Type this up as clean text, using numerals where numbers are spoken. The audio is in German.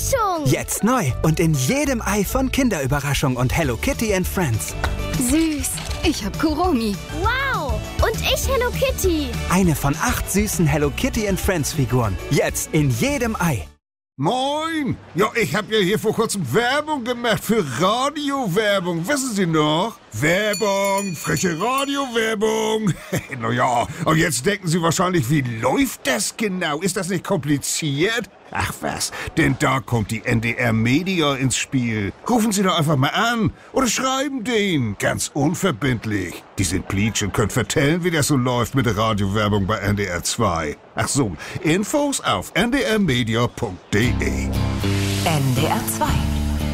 Überraschung. Jetzt neu und in jedem Ei von Kinderüberraschung und Hello Kitty and Friends. Süß. Ich hab Kuromi. Wow. Und ich Hello Kitty. Eine von 8 süßen Hello Kitty and Friends Figuren. Jetzt in jedem Ei. Moin! Ja, ich habe ja hier vor kurzem Werbung gemacht für Radiowerbung. Wissen Sie noch? Werbung, freche Radiowerbung. Naja, und jetzt denken Sie wahrscheinlich, wie läuft das genau? Ist das nicht kompliziert? Ach was, denn da kommt die NDR Media ins Spiel. Rufen Sie doch einfach mal an oder schreiben denen, ganz unverbindlich. Die sind Pleatsch und können vertellen, wie das so läuft mit der Radiowerbung bei NDR 2. Ach so, Infos auf ndrmedia.de. NDR 2